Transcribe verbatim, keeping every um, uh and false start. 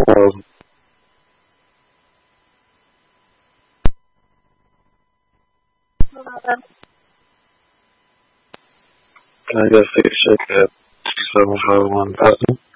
Um, can I get fix check at seven five one thousand?